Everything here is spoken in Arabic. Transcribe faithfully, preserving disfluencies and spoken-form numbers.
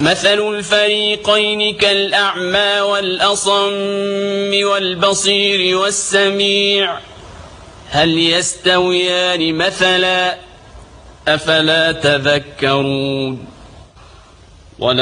مثل الفريقين كالأعمى والأصم والبصير والسميع هل يستويان مثلا أفلا تذكرون.